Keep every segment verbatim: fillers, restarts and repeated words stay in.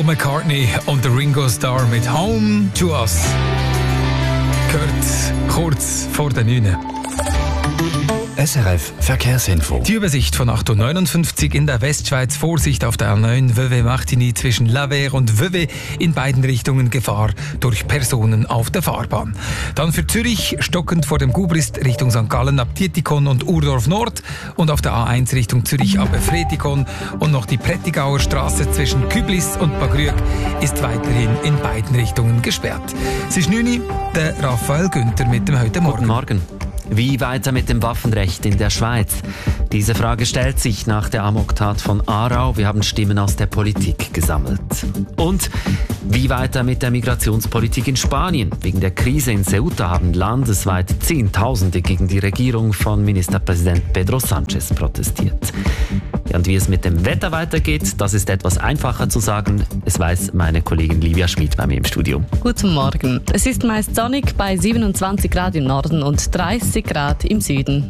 Paul McCartney und der Ringo Starr mit Home to Us. Gehört kurz vor der neun. S R F Verkehrsinfo. Die Übersicht von acht Uhr neunundfünfzig in der Westschweiz. Vorsicht auf der A neun Vevey-Martigny zwischen Lavers und Vevey. In beiden Richtungen Gefahr durch Personen auf der Fahrbahn. Dann für Zürich stockend vor dem Gubrist Richtung Sankt Gallen ab Dietikon und Urdorf Nord. Und auf der A eins Richtung Zürich ab Efretikon. Und noch die Prättigauer Straße zwischen Küblis und Bagrüg ist weiterhin in beiden Richtungen gesperrt. Es ist neun Uhr, der Raphael Günther mit dem heute Morgen. Guten Morgen. Wie weiter mit dem Waffenrecht in der Schweiz? Diese Frage stellt sich nach der Amoktat von Aarau. Wir haben Stimmen aus der Politik gesammelt. Und wie weiter mit der Migrationspolitik in Spanien? Wegen der Krise in Ceuta haben landesweit Zehntausende gegen die Regierung von Ministerpräsident Pedro Sánchez protestiert. Ja, und wie es mit dem Wetter weitergeht, das ist etwas einfacher zu sagen. Es weiß meine Kollegin Livia Schmid bei mir im Studio. Guten Morgen. Es ist meist sonnig bei siebenundzwanzig Grad im Norden und dreißig Grad im Süden.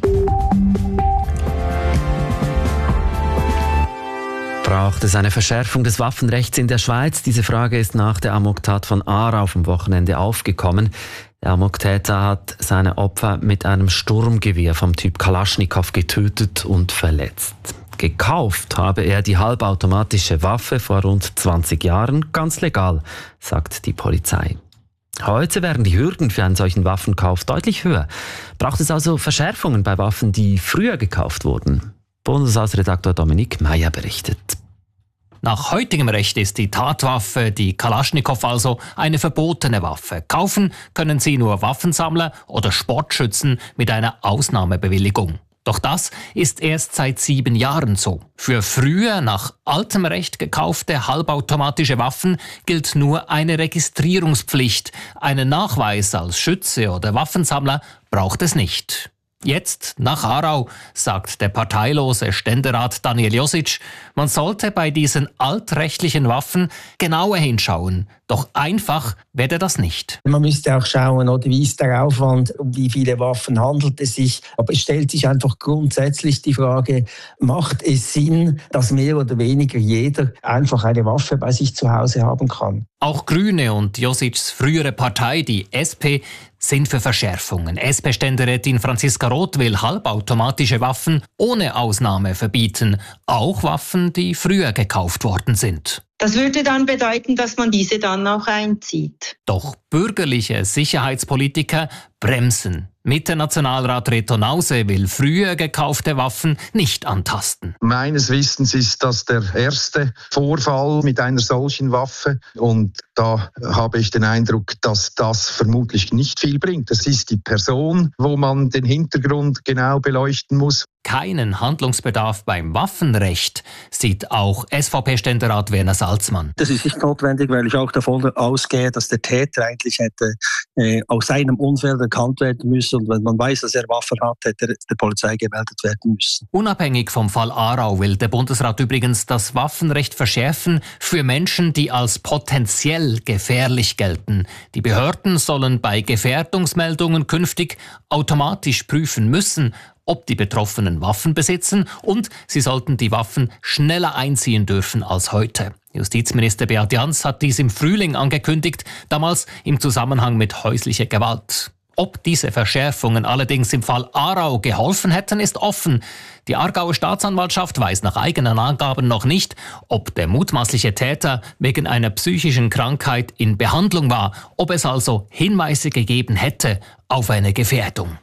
Braucht es eine Verschärfung des Waffenrechts in der Schweiz? Diese Frage ist nach der Amoktat von Aarau vom Wochenende aufgekommen. Der Amoktäter hat seine Opfer mit einem Sturmgewehr vom Typ Kalaschnikow getötet und verletzt. Gekauft habe er die halbautomatische Waffe vor rund zwanzig Jahren, ganz legal, sagt die Polizei. Heute wären die Hürden für einen solchen Waffenkauf deutlich höher. Braucht es also Verschärfungen bei Waffen, die früher gekauft wurden? Bundeshausredaktor Dominik Meyer berichtet. Nach heutigem Recht ist die Tatwaffe, die Kalaschnikow also, eine verbotene Waffe. Kaufen können sie nur Waffensammler oder Sportschützen mit einer Ausnahmebewilligung. Doch das ist erst seit sieben Jahren so. Für früher nach altem Recht gekaufte halbautomatische Waffen gilt nur eine Registrierungspflicht. Einen Nachweis als Schütze oder Waffensammler braucht es nicht. Jetzt, nach Aarau, sagt der parteilose Ständerat Daniel Josic, man sollte bei diesen altrechtlichen Waffen genauer hinschauen. Doch einfach werde das nicht. Man müsste auch schauen, oder wie ist der Aufwand, um wie viele Waffen handelt es sich. Aber es stellt sich einfach grundsätzlich die Frage, macht es Sinn, dass mehr oder weniger jeder einfach eine Waffe bei sich zu Hause haben kann? Auch Grüne und Josics frühere Partei, die S P, sind für Verschärfungen. S P-Ständerätin Franziska Roth will halbautomatische Waffen ohne Ausnahme verbieten. Auch Waffen, die früher gekauft worden sind. Das würde dann bedeuten, dass man diese dann auch einzieht. Doch bürgerliche Sicherheitspolitiker bremsen. Mitte-Nationalrat Reto Nause will früher gekaufte Waffen nicht antasten. Meines Wissens ist das der erste Vorfall mit einer solchen Waffe. Und da habe ich den Eindruck, dass das vermutlich nicht viel bringt. Es ist die Person, wo man den Hintergrund genau beleuchten muss. Keinen Handlungsbedarf beim Waffenrecht sieht auch S V P-Ständerat Werner Salzmann. Das ist nicht notwendig, weil ich auch davon ausgehe, dass der Täter eigentlich hätte äh, aus seinem Umfeld erkannt werden müssen. Und wenn man weiß, dass er Waffen hat, hätte er der Polizei gemeldet werden müssen. Unabhängig vom Fall Aarau will der Bundesrat übrigens das Waffenrecht verschärfen für Menschen, die als potenziell gefährlich gelten. Die Behörden sollen bei Gefährdungsmeldungen künftig automatisch prüfen müssen, ob die Betroffenen Waffen besitzen, und sie sollten die Waffen schneller einziehen dürfen als heute. Justizminister Beat Jans hat dies im Frühling angekündigt, damals im Zusammenhang mit häuslicher Gewalt. Ob diese Verschärfungen allerdings im Fall Aarau geholfen hätten, ist offen. Die Aargauer Staatsanwaltschaft weiß nach eigenen Angaben noch nicht, ob der mutmaßliche Täter wegen einer psychischen Krankheit in Behandlung war, ob es also Hinweise gegeben hätte auf eine Gefährdung.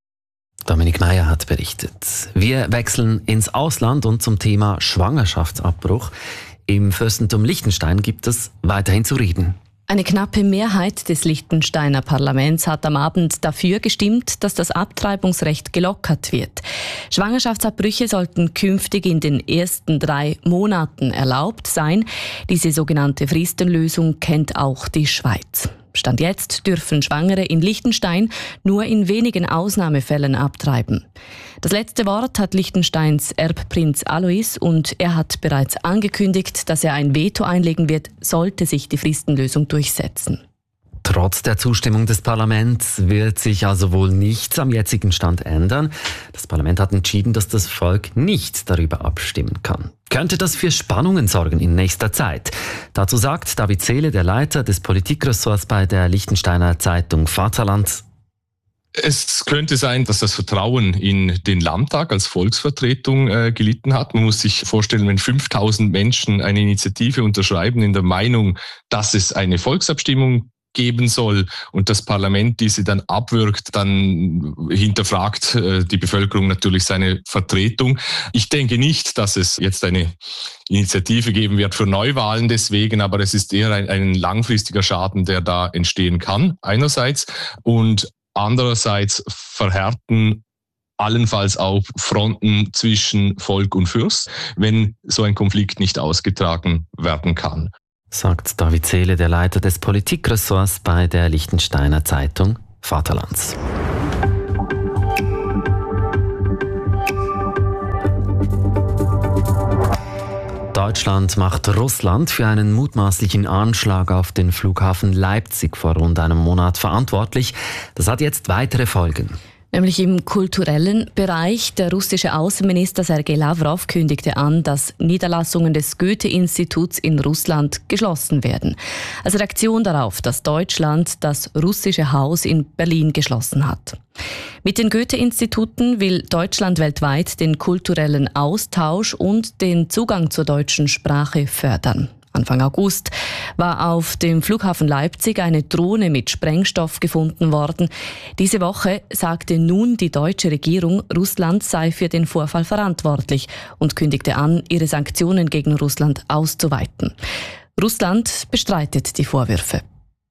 Dominik Meyer hat berichtet. Wir wechseln ins Ausland und zum Thema Schwangerschaftsabbruch. Im Fürstentum Liechtenstein gibt es weiterhin zu reden. Eine knappe Mehrheit des Liechtensteiner Parlaments hat am Abend dafür gestimmt, dass das Abtreibungsrecht gelockert wird. Schwangerschaftsabbrüche sollten künftig in den ersten drei Monaten erlaubt sein. Diese sogenannte Fristenlösung kennt auch die Schweiz. Stand jetzt dürfen Schwangere in Liechtenstein nur in wenigen Ausnahmefällen abtreiben. Das letzte Wort hat Liechtensteins Erbprinz Alois und er hat bereits angekündigt, dass er ein Veto einlegen wird, sollte sich die Fristenlösung durchsetzen. Trotz der Zustimmung des Parlaments wird sich also wohl nichts am jetzigen Stand ändern. Das Parlament hat entschieden, dass das Volk nicht darüber abstimmen kann. Könnte das für Spannungen sorgen in nächster Zeit? Dazu sagt David Seele, der Leiter des Politikressorts bei der Liechtensteiner Zeitung Vaterland. Es könnte sein, dass das Vertrauen in den Landtag als Volksvertretung äh, gelitten hat. Man muss sich vorstellen, wenn fünftausend Menschen eine Initiative unterschreiben in der Meinung, dass es eine Volksabstimmung geben soll und das Parlament diese dann abwirkt, dann hinterfragt äh, die Bevölkerung natürlich seine Vertretung. Ich denke nicht, dass es jetzt eine Initiative geben wird für Neuwahlen deswegen, aber es ist eher ein, ein langfristiger Schaden, der da entstehen kann, einerseits. Und andererseits verhärten allenfalls auch Fronten zwischen Volk und Fürst, wenn so ein Konflikt nicht ausgetragen werden kann. Sagt David Seele, der Leiter des Politikressorts bei der Liechtensteiner Zeitung Vaterlands. Deutschland macht Russland für einen mutmaßlichen Anschlag auf den Flughafen Leipzig vor rund einem Monat verantwortlich. Das hat jetzt weitere Folgen. Nämlich im kulturellen Bereich. Der russische Außenminister Sergei Lavrov kündigte an, dass Niederlassungen des Goethe-Instituts in Russland geschlossen werden. Als Reaktion darauf, dass Deutschland das russische Haus in Berlin geschlossen hat. Mit den Goethe-Instituten will Deutschland weltweit den kulturellen Austausch und den Zugang zur deutschen Sprache fördern. Anfang August war auf dem Flughafen Leipzig eine Drohne mit Sprengstoff gefunden worden. Diese Woche sagte nun die deutsche Regierung, Russland sei für den Vorfall verantwortlich und kündigte an, ihre Sanktionen gegen Russland auszuweiten. Russland bestreitet die Vorwürfe.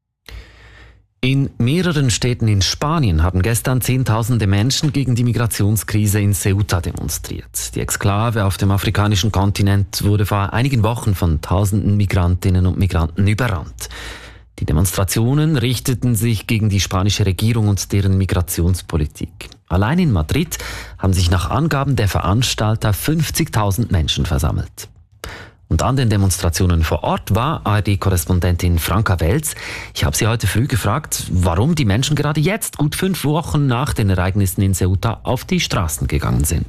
In mehreren Städten in Spanien haben gestern Zehntausende Menschen gegen die Migrationskrise in Ceuta demonstriert. Die Exklave auf dem afrikanischen Kontinent wurde vor einigen Wochen von tausenden Migrantinnen und Migranten überrannt. Die Demonstrationen richteten sich gegen die spanische Regierung und deren Migrationspolitik. Allein in Madrid haben sich nach Angaben der Veranstalter fünfzigtausend Menschen versammelt. Und an den Demonstrationen vor Ort war A R D-Korrespondentin Franka Welz. Ich habe sie heute früh gefragt, warum die Menschen gerade jetzt, gut fünf Wochen nach den Ereignissen in Ceuta, auf die Straßen gegangen sind.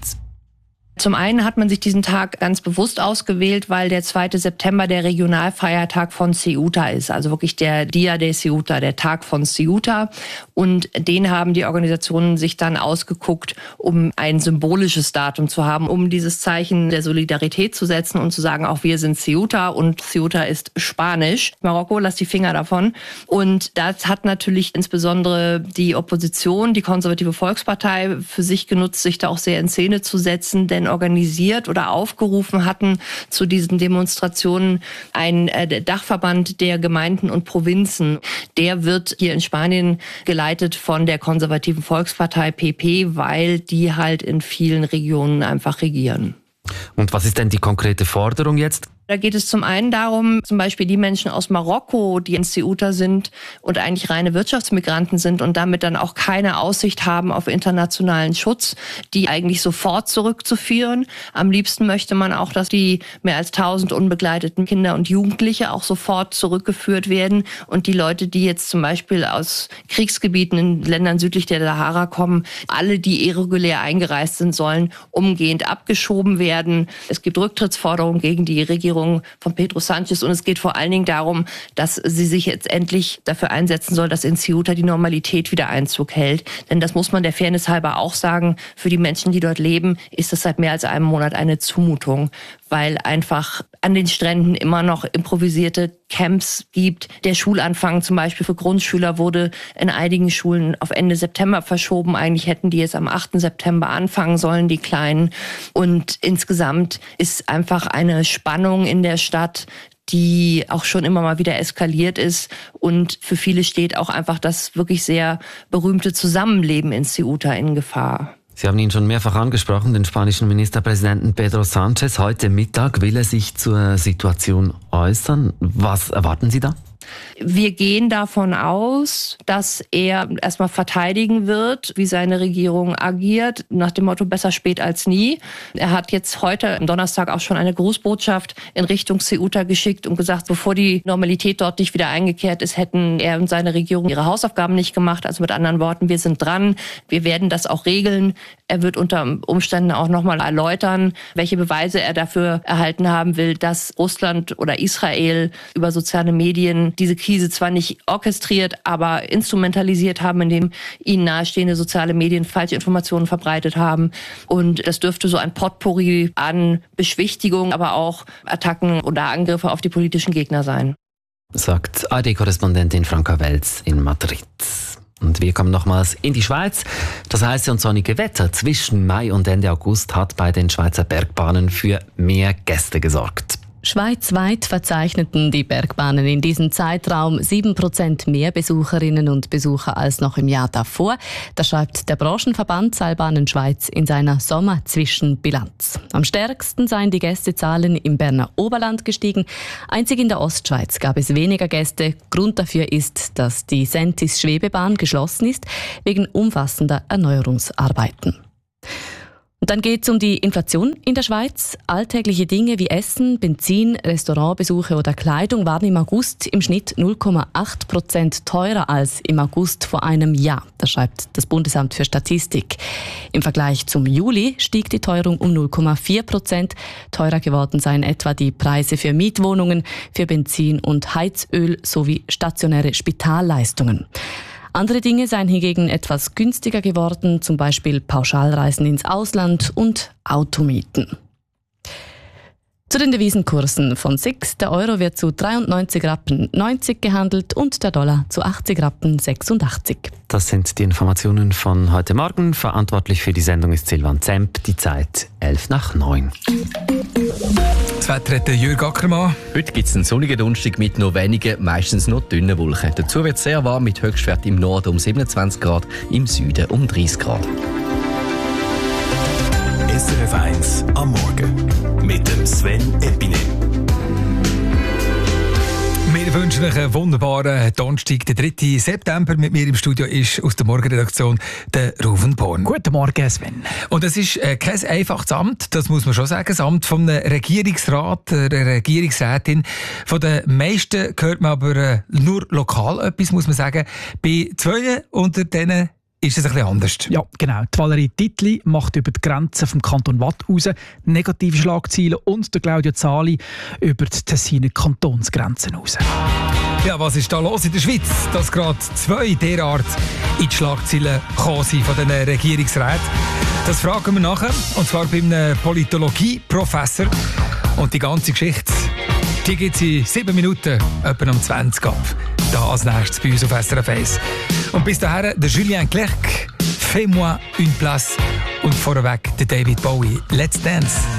Zum einen hat man sich diesen Tag ganz bewusst ausgewählt, weil der zweite September der Regionalfeiertag von Ceuta ist. Also wirklich der Dia de Ceuta, der Tag von Ceuta. Und den haben die Organisationen sich dann ausgeguckt, um ein symbolisches Datum zu haben, um dieses Zeichen der Solidarität zu setzen und zu sagen, auch wir sind Ceuta und Ceuta ist Spanisch. Marokko, lass die Finger davon. Und das hat natürlich insbesondere die Opposition, die Konservative Volkspartei, für sich genutzt, sich da auch sehr in Szene zu setzen, denn organisiert oder aufgerufen hatten zu diesen Demonstrationen ein äh, Dachverband der Gemeinden und Provinzen. Der wird hier in Spanien geleitet von der konservativen Volkspartei P P, weil die halt in vielen Regionen einfach regieren. Und was ist denn die konkrete Forderung jetzt? Da geht es zum einen darum, zum Beispiel die Menschen aus Marokko, die in Ceuta sind und eigentlich reine Wirtschaftsmigranten sind und damit dann auch keine Aussicht haben auf internationalen Schutz, die eigentlich sofort zurückzuführen. Am liebsten möchte man auch, dass die mehr als tausend unbegleiteten Kinder und Jugendliche auch sofort zurückgeführt werden und die Leute, die jetzt zum Beispiel aus Kriegsgebieten in Ländern südlich der Sahara kommen, alle, die irregulär eingereist sind, sollen umgehend abgeschoben werden. Es gibt Rücktrittsforderungen gegen die Regierung von Pedro Sánchez und es geht vor allen Dingen darum, dass sie sich jetzt endlich dafür einsetzen soll, dass in Ceuta die Normalität wieder Einzug hält. Denn das muss man der Fairness halber auch sagen, für die Menschen, die dort leben, ist das seit mehr als einem Monat eine Zumutung, weil einfach an den Stränden immer noch improvisierte Camps gibt. Der Schulanfang zum Beispiel für Grundschüler wurde in einigen Schulen auf Ende September verschoben. Eigentlich hätten die jetzt am achten September anfangen sollen, die Kleinen. Und insgesamt ist einfach eine Spannung in der Stadt, die auch schon immer mal wieder eskaliert ist. Und für viele steht auch einfach das wirklich sehr berühmte Zusammenleben in Ceuta in Gefahr. Sie haben ihn schon mehrfach angesprochen, den spanischen Ministerpräsidenten Pedro Sánchez. Heute Mittag will er sich zur Situation äußern. Was erwarten Sie da? Wir gehen davon aus, dass er erstmal verteidigen wird, wie seine Regierung agiert, nach dem Motto besser spät als nie. Er hat jetzt heute am Donnerstag auch schon eine Grußbotschaft in Richtung Ceuta geschickt und gesagt, bevor die Normalität dort nicht wieder eingekehrt ist, hätten er und seine Regierung ihre Hausaufgaben nicht gemacht. Also mit anderen Worten, wir sind dran, wir werden das auch regeln. Er wird unter Umständen auch nochmal erläutern, welche Beweise er dafür erhalten haben will, dass Russland oder Israel über soziale Medien diese Krise zwar nicht orchestriert, aber instrumentalisiert haben, indem ihnen nahestehende soziale Medien falsche Informationen verbreitet haben. Und das dürfte so ein Potpourri an Beschwichtigung, aber auch Attacken oder Angriffe auf die politischen Gegner sein. Sagt A R D-Korrespondentin Franka Welz in Madrid. Und wir kommen nochmals in die Schweiz. Das heiße und sonnige Wetter zwischen Mai und Ende August hat bei den Schweizer Bergbahnen für mehr Gäste gesorgt. Schweizweit verzeichneten die Bergbahnen in diesem Zeitraum sieben Prozent mehr Besucherinnen und Besucher als noch im Jahr davor. Das schreibt der Branchenverband Seilbahnen Schweiz in seiner Sommerzwischenbilanz. Am stärksten seien die Gästezahlen im Berner Oberland gestiegen. Einzig in der Ostschweiz gab es weniger Gäste. Grund dafür ist, dass die Sentis-Schwebebahn geschlossen ist, wegen umfassender Erneuerungsarbeiten. Und dann geht es um die Inflation in der Schweiz. Alltägliche Dinge wie Essen, Benzin, Restaurantbesuche oder Kleidung waren im August im Schnitt null Komma acht Prozent teurer als im August vor einem Jahr. Das schreibt das Bundesamt für Statistik. Im Vergleich zum Juli stieg die Teuerung um null Komma vier Prozent. Teurer geworden seien etwa die Preise für Mietwohnungen, für Benzin und Heizöl sowie stationäre Spitalleistungen. Andere Dinge seien hingegen etwas günstiger geworden, zum Beispiel Pauschalreisen ins Ausland und Automieten. Zu den Devisenkursen von S I X. Der Euro wird zu dreiundneunzig Rappen neunzig gehandelt und der Dollar zu achtzig Rappen sechsundachtzig. Das sind die Informationen von heute Morgen. Verantwortlich für die Sendung ist Silvan Zemp. Die Zeit elf nach neun. Das Wetter hat Jürg Ackermann. Heute gibt es einen sonnigen Donnerstag mit nur wenigen, meistens nur dünnen Wolken. Dazu wird es sehr warm mit Höchstwert im Norden um siebenundzwanzig Grad, im Süden um dreißig Grad. S R F eins am Morgen mit dem Sven Epine. Wir wünschen euch einen wunderbaren Donnerstag, den dritten September. Mit mir im Studio ist aus der Morgenredaktion der Ruven Born. Guten Morgen, Sven. Und es ist äh, kein einfaches Amt, das muss man schon sagen. Das Amt von einem Regierungsrat, einer Regierungsrätin. Von den meisten hört man aber äh, nur lokal etwas, muss man sagen. Bei zwei unter denen ist es ein bisschen anders. Ja, genau. Die Valerie Titli macht über die Grenzen vom Kanton Waadt raus negative Schlagzeilen und der Claudio Zali über die Tessiner Kantonsgrenzen raus. Ja, was ist da los in der Schweiz, dass gerade zwei derart in die Schlagzeilen gekommen sind von den Regierungsräten? Das fragen wir nachher, und zwar bei einem Politologie-Professor. Und die ganze Geschichte, die gibt es in sieben Minuten, etwa um zwanzig ab. Da als nächstes bei uns auf S R F eins. Und bis dahin der Julien Clerc, Fais-moi une place. Und vorweg der David Bowie, Let's Dance.